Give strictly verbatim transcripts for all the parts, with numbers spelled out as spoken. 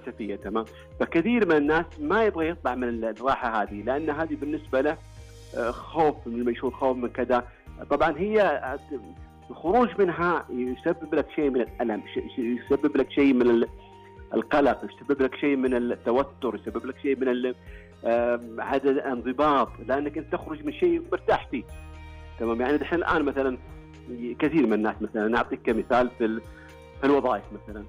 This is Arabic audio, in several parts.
فلسفية. تمام. فكثير من الناس ما يبغى يطلع من الراحة هذه، لأن هذه بالنسبة له خوف من المشهور، خوف من كذا. طبعا هي الخروج منها يسبب لك شيء من الألم، يسبب لك شيء من القلق، يسبب لك شيء من التوتر، يسبب لك شيء من عدم الانضباط، لأنك أنت تخرج من شيء مرتاح فيه. تمام. يعني الحين الآن مثلا كثير من الناس، مثلا نعطيك كمثال في في الوظائف، مثلا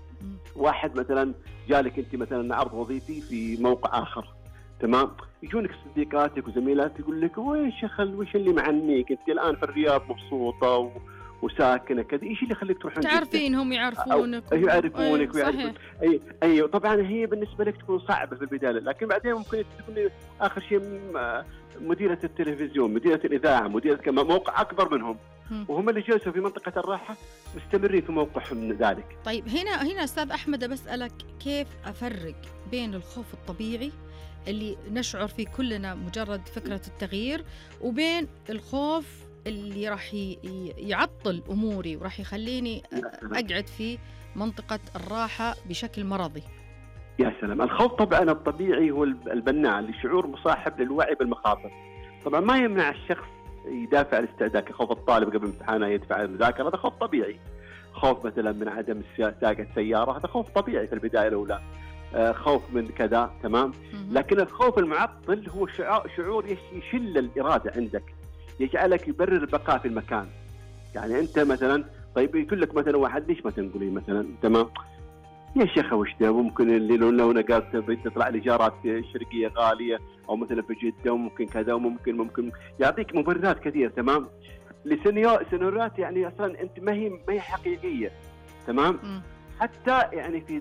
واحد مثلا جالك أنت مثلا عرض وظيفي في موقع آخر، تمام، يجونك صديقاتك وزميلاتك يقول لك ويش يا خل وش اللي معنيك انت الان في الرياض مبسوطه و... وساكنه كذا، ايش اللي يخليك تروحون تعرفينهم يعرفونك و... يعرفونك ويعرفون. اي اي طبعا هي بالنسبه لك تكون صعبه في البدايه، لكن بعدين ممكن تكون اخر شيء مديره التلفزيون، مديره الاذاعه، مديره كما موقع اكبر منهم، وهم اللي جلسوا في منطقه الراحه مستمرين في موقعهم ذلك. طيب هنا هنا استاذ احمد بسالك كيف افرق بين الخوف الطبيعي اللي نشعر فيه كلنا مجرد فكرة التغيير، وبين الخوف اللي راح يعطل أموري وراح يخليني أقعد في منطقة الراحة بشكل مرضي. يا سلام. الخوف طبعا الطبيعي هو البناء اللي شعور مصاحب للوعي بالمخاطر. طبعا ما يمنع الشخص يدافع عن الاستعداد، كخوف الطالب قبل امتحانه يدفع عن المذاكرة، هذا خوف طبيعي. خوف مثلا من عدم سياقة سيارة، هذا خوف طبيعي في البداية الأولى. خوف من كذا. تمام. لكن الخوف المعطل هو شعور يشل الإرادة عندك، يجعلك يبرر البقاء في المكان. يعني أنت مثلا طيب يقول لك مثلا واحد ليش ما تنقلي مثلا، تمام، يا شيخ وش ده ممكن اللي لو نقلت بتطلع لي جارات شرقية غالية، أو مثلا في جدة وممكن كذا وممكن ممكن يعطيك مبررات كثير. تمام. لسيناريوهات يعني أصلا أنت ما هي ما هي حقيقية. تمام. حتى يعني في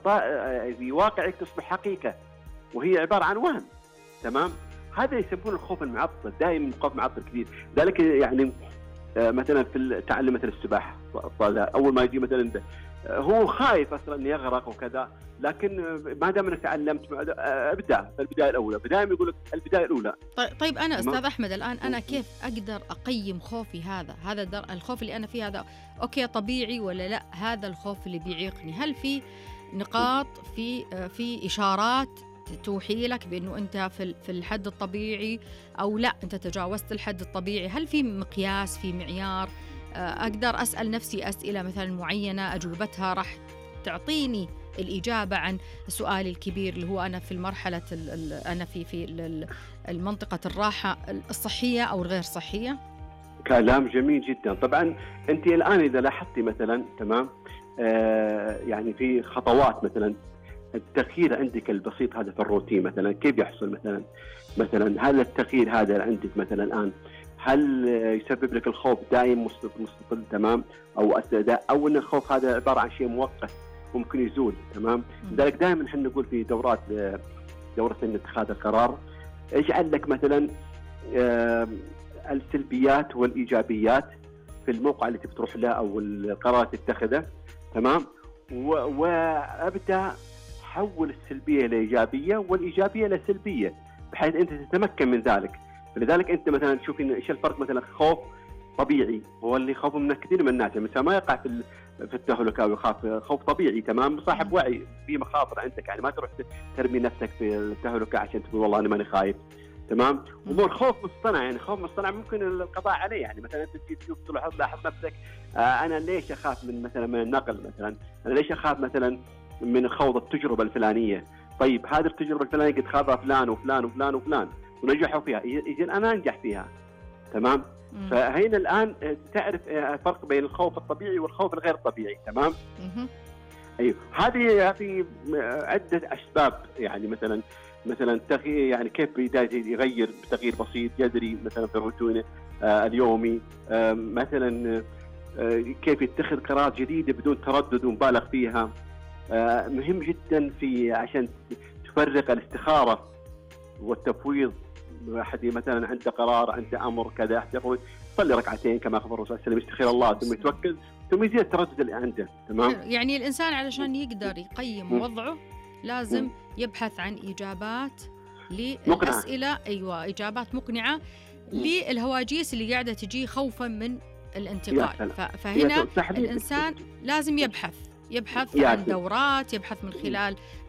في واقعك تصبح حقيقة وهي عبارة عن وهم. تمام. هذا يسمونه الخوف المعطل، دائما خوف معطل كثير. ذلك يعني مثلا في تعلم مثلا السباحة، أول ما يجي مثلا هو خايف أصلا أن يغرق وكذا، لكن ما دام أنك تعلمت ابدأ في البداية الأولى، دائما يقول لك البداية الأولى. طيب أنا أستاذ أحمد الآن أنا كيف أقدر أقيم خوفي هذا هذا در... الخوف اللي أنا فيه هذا أوكي طبيعي ولا لا هذا الخوف اللي بيعيقني؟ هل في نقاط في في إشارات توحي لك بأنه أنت في في الحد الطبيعي أو لا أنت تجاوزت الحد الطبيعي؟ هل في مقياس، في معيار أقدر أسأل نفسي أسئلة مثلا معينة أجوبتها راح تعطيني الإجابة عن سؤالي الكبير اللي هو أنا في المرحلة أنا في في المنطقة الراحة الصحية أو الغير صحية؟ كلام جميل جدا. طبعا أنت الآن إذا لاحظتي مثلا، تمام، آه يعني في خطوات مثلا التغيير عندك البسيط هذا في الروتين مثلا كيف يحصل؟ مثلا مثلا هل التغيير هذا عندك مثلا الآن هل يسبب لك الخوف دائم مستقل؟ تمام. أو أو أن الخوف هذا عبارة عن شيء مؤقت ممكن يزول؟ تمام. لذلك دائما نحن نقول في دورات دورة اتخاذ القرار اجعل لك مثلا السلبيات والإيجابيات في الموقع اللي تروح له أو القرار تتخذه. تمام. وأبدأ حول السلبية إلى إيجابية والإيجابية إلى سلبية بحيث أنت تتمكن من ذلك. فلذلك أنت مثلا تشوف إن إيش الفرق مثلا خوف طبيعي هو اللي خوف من كثير من الناس مثلا ما يقع في في التهلكة أو يخاف. خوف طبيعي تمام صاحب وعي في مخاطر عندك، يعني ما تروح ترمي نفسك في التهلكة عشان تقول والله أنا ماني خايف. تمام. وهو الخوف مصطنع، يعني خوف مصطنع ممكن القضاء عليه. يعني مثلا أنت تشوف تلاحظ لاحظ نفسك آه أنا ليش أخاف من مثلا من النقل مثلا، أنا ليش أخاف مثلا من خوض التجربة الفلانية. طيب هذه التجربة الفلانية قد خاضها فلان وفلان وفلان وفلان ونجحوا فيها، إذن أنا أنجح فيها. تمام. مم. فهنا الآن تعرف الفرق بين الخوف الطبيعي والخوف الغير طبيعي. تمام. مم. أيوه. هذه هذه عدة أسباب، يعني مثلا مثلا تغيير يعني كيف بداية يغير بتغيير بسيط يدري مثلا في روتينه آه اليومي، آه مثلا آه كيف يتخذ قرارات جديدة بدون تردد ومبالغ فيها. آه مهم جدا في عشان تفرق الاستخارة والتفويض. واحد مثلا عنده قرار عنده امر كذا يقول صلي ركعتين كما اخبر الرسول صلى الله عليه وسلم يستخير الله ثم يتوكل ثم يزيد التردد اللي عنده. تمام. يعني الانسان علشان يقدر يقيم وضعه لازم يبحث عن اجابات للاسئله. ايوه اجابات مقنعه للهواجيس اللي قاعده تجي خوفا من الانتقال. فهنا الانسان لازم يبحث يبحث عن دورات، يبحث من خلال